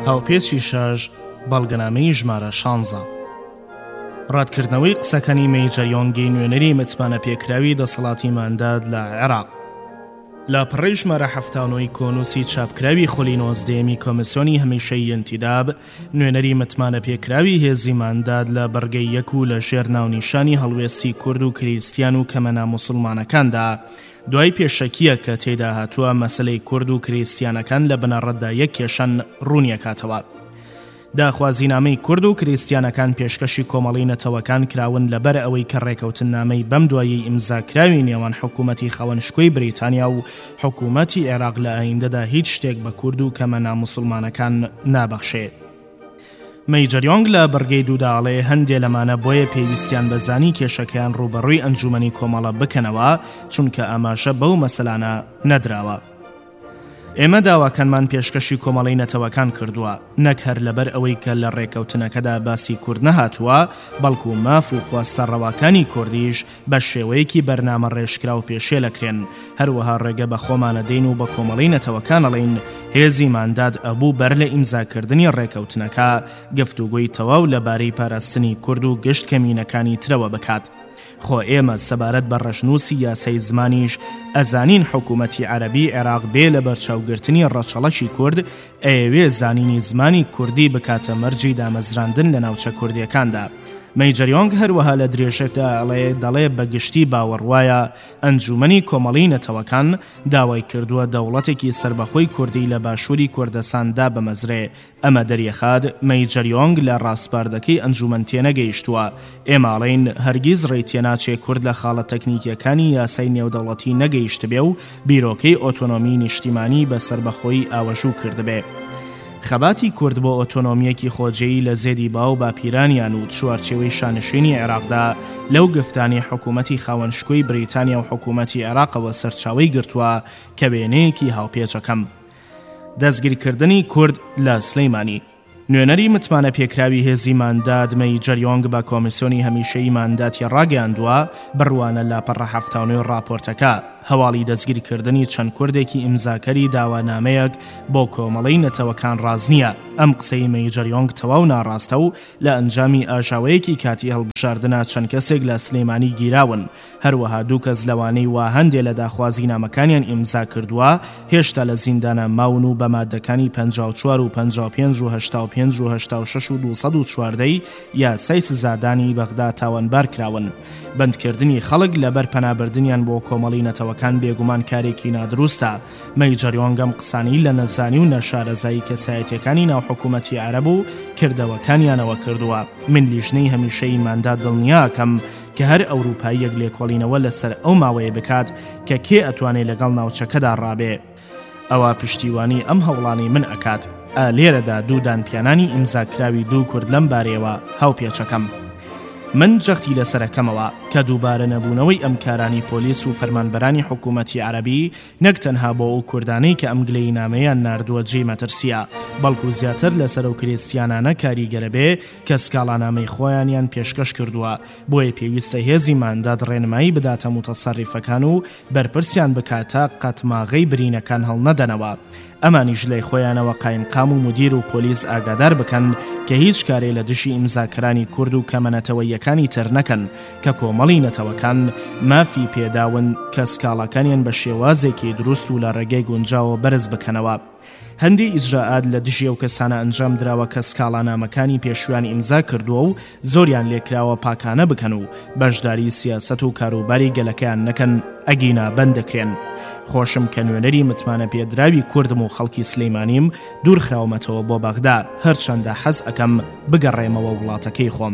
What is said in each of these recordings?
هاوپێچی شەژ بەڵگەنامەی ژمارە 16 ڕادکردنەوەی قسەکانی مەیجەر یۆنگی نوێنەری متمانە پێکراوی دەسەڵاتی مانداد لە عێراق لە پڕی ژمارە 79 کۆنووسی چاپکراوی خولی 19 کۆمیسیۆنی هەمیشەیی ئینتیداب نوێنەری متمانە پێکراوی هێزی مانداد لە بەرگەی یەک و لە ژێر ناونیشانی هەڵوێستی کورد و کریستیان و کەمەنا موسڵمانەکاندا دوای پێشەکیە کە تێدا هاتووە مەسلەی کورد و کریستیانەکان لە بنەڕەتدا یەک کێشەن ڕوونیەکاتەوە. داخوازینامەی کورد و کریستیانەکان پێشکەشی کۆمەڵی نەتەوەکان کراون لەبەر ئەوەی کە ڕێکەوتنامەی بەم دوایی ئیمزاکراوی نێوان حکوومەتی خاوەنشکۆی بریتانیا و حکوومەتی عێراق لە ئایندەدا هیچ شتێک بە کورد و کەمەنا موسڵمانەکان نابەخشێت. مەیجەر یۆنگ لە بەرگەی دووداڵێ هەندێ لەمانە بۆیە پێویستیان بەزانی کێشەکەیان ڕوبەڕووی ئەنجومەنی کۆمەڵە بکەنەوە چونکە ئاماژە بەو مەسەلانە نەدراوە. ئێمە داواکانمان پێشکەشی کۆمەڵی نەتەوەکان کردووە نەک هەر لەبەر ئەوەی کە لە ڕێکەوتنەکەدا باسی کورد نەهاتووە بەڵکو ماف و خواستە ڕەواکانی کوردیش بە شێوەیەکی بەرنامە ڕێژکرا و پێشێلەکرێن. هەروەها ڕێگە بە خۆمانەدەین و بە کۆمەڵی نەتەوەکانەڵین هێزی مانداد ئەبوو بەر لە ئیمزاکردنی ڕێکەوتنەکە گفتوگۆی تەواو لەبارەی پاراستنی کورد و گشت کەمینەکانی ترەوە بکات. خۆ ئێمە سەبارەت بە ڕەشنووسی یاسای زمانیش ئەزانین حکوومەتی عەرەبی عێراق بێ لە بەرچاوگرتنی ڕەچەڵەکی کورد ئەیەوێ زانینی زمانی کوردی بکاتە مەرجی دامەزراندن لە ناوچە کوردیەکاندا. مەیجەر یۆنگ هەروەها لە درێژەکە دەڵێ بەگشتی باوەڕوایە ئەنجومەنی کۆمەڵی نەتەوەکان داوای کردووە دەوڵەتێکی سربەخۆی کوردی لە باشووری کوردستاندا بمەزرێ. ئەمە دەریەخاد مەیجەر یۆنگ لە ڕاستپاردەکەی ئەنجومەن تێنەگەیشتووە. ئێماڵین هەرگیز ڕێتێناچێ کورد لە خاڵە تەکنیکیەکانی یاسای نێودەوڵەتی نەگەیشت بێ و بیرۆکەی ئۆتۆنۆمی نیشتیمانی بە سربەخۆی ئاوەژوو کردبێ. خەباتی کورد بۆ ئۆتۆنۆمیەکی خۆجێی لە زێدی باو باپیرانیان و چوارچێوەی شانشینی عێراقدا لەو گفتانی حکوومەتی خاوەنشکۆی بریتانیا و حکوومەتی عێراقەوە سەرچاوەی گرتووە کە وێنەیەکی هاوپێچەکەم. دەستگیرکردنی کورد لە سلەیمانی نوێنەری متمانە پێکراوی هێزی مانداد مەیجەر یۆنگ بە کۆمیسیۆنی هەمیشەیی مانداتی ڕاگەیاندووە بڕوانە لاپەڕە 79 ڕاپۆرتەکە هەواڵی دەستگیرکردنی چەند کوردێکی ئیمزاکەری داوانامەیەک بۆ کۆمەڵەی نەتەوەکان ڕاز نییە. ئەم قسەی مەیجەر یۆنگ تەواو ناڕاستە و لە ئەنجامی ئاژاوەیەکی کاتی هەڵبژاردنە چەند کەسێک لە سلەیمانی گیراون. هەروەها دوو کەس لەوانەی وا هەندێ لە داخوازینامەکانیان ئیمزا کردووە هێشتا لە زیندانە ماون و بە مادەکانی 54 و 55 و 85 و 86 و 214 یاسای سزادانی بەغدا تاوانبار کراون. بەندکردنی خەڵک لەبەر پەنابردنیان بۆ کۆمەڵی نەتەوەکان بێگومان کارێکی نادروستە. مەیجەر یۆنگ ئەم قسانی لە نەزانی و نەشارەزایی کەسایەتیەکانی ناو حکوومەتی عەرەب و کردەوەکانیانەوە کردووە. من لیژنەی هەمیشەیی مانداد دڵنیاکەم کە هەر ئەوروپاییەک لێکۆڵینەوە لەسەر ئەو ماوەیە بکات کە کێ ئەتوانێت لەگەڵ ناوچەکەدا ڕابێ. ئەوە پشتیوانی ئەم هەوڵانی من ئەکات. لێرەدا دوو دانپیانانی ئیمزاکراوی دوو کورد لەم بارەیەوە هاوپێچەکەم. من جەختی لەسەرەکەمەوە کە دووبارە نەبوونەوەی ئەم کارانی پۆلیس و فەرمانبەرانی حکوومەتی عەرەبی نەک تەنها بۆ ئەو کوردانەی کە ئەم گلەی نامەیان ناردووە جێ مەترسیە بەڵکو زیاتر لەسەر ئەو کریستیانانە کاریگەرە بێ کە سکاڵانامەی خۆیانیان پێشکەش کردووە. بۆیە پێویستە هێزی مانداد ڕێنمایی بداتە متەسەڕیفەکان و بەرپرسیان بکاتە قەتماغەی برینەکان هەڵنەدەنەوە. ئەمانیش لای خۆیانەوە قایمقام و مدیر و پۆلیس ئاگادار بکەن کە هیچ کارێ لە دژی ئیمزاکرانی کورد و کەمەنەتەوەیەکانی تر نەکەن کە کۆمەڵی نەتەوەکان مافی پێداون کە سکاڵەکانیان بە شێوازێکی دروست و لە ڕێگەی گونجاوە بەرز بکەنەوە. هەندی ئیجراعات لە دژی ئەو کەسانە ئەنجام درراوە کە سکاڵانامەکانی پێشویان ئیمزا کردووە و زۆریان لێکراوە پاکانە بکەن و بەشداری سیاسەت و کاروباری گەلەکەیان نەکەن ئەگینا بەندەکرێن. خۆشم کە نوێنەری متمانە پێدراوی کوردم و خەڵکی سلەیمانیم دوور خراومەتەوە بۆ بەغدا هەرچەندە حەز ئەکەم بگەڕێمەوە وڵاتەکەی خۆم.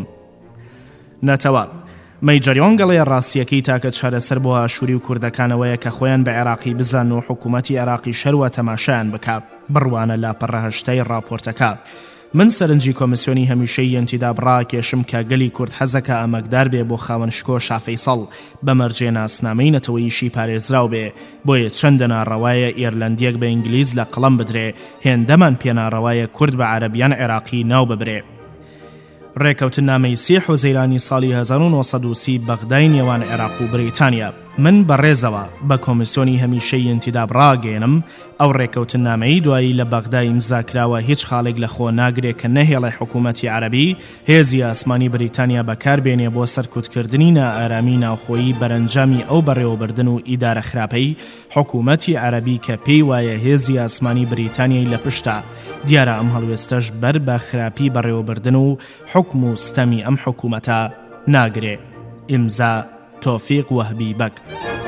نەتەوە مەیجەر یۆنگ گەڵێ ڕاستیەکەی تاکە چارەسەر بۆ ئاشووری و کوردەکانەوەیە کە خۆیان بە عێراقی بزان و حکوومەتی عێراقی شەروە تەماشایان بکات بڕوانە لاپەڕە 8 ڕاپۆرتەکە. من سەرنجی کۆمیسیۆنی هەمیشەیی ئینتیداب ڕاکێشم کە گەلی کورد حەزەکە ئەمەکدار بێ بۆ خاوەنشکۆ شافەیسەڵ بە مەرجێ ناسنامەی نەتەوەییشی پارێزراو بێ. بۆیە چەندە ناڕەوایە ئێرلەندیەک بە ئینگلیز لە قەڵەم بدرێ هێندەمان پێناڕەوایە کورد بە عەرەبیان عێراقی ناو ببرێ. ڕێکەوتنامەی 3 حوزەیرانی ساڵی 1930 بەغدای نێوان عێراق و بریتانیا. من بەڕێزەوە بە کۆمیسیۆنی هەمیشەی ئینتیداب ڕاگەێنم ئەو ڕێکەوتنامەی دوایی لە بەغدای ئیمزاکراوە هیچ خاڵێک لە خۆ ناگرێت کە نەهێڵی حکوومەتی عەرەبی هێزی ئاسمانی بریتانیا بەکاربێنێ بۆ سەرکوتکردنی نائارامی ناوخۆیی بەرەنجامی ئەو بەڕێوەبردن و ئیدارە خراپەی حکوومەتی عەرەبی کە پێی وایە هێزی ئاسمانی بریتانیای لە پشتە. دیارە ئەم هەڵوێستەش بەر بە خراپی بەڕێوەبردن و حکم و ستەمی ئەم حکوومەتە ناگرێ. ئیمزا تۆفیق وەهبی بەک.